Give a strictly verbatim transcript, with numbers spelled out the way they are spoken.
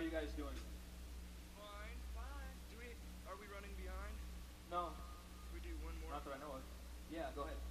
are you guys doing? Fine, fine. Do we, are we running behind? No, We do one more. not that I know of. Yeah, go ahead.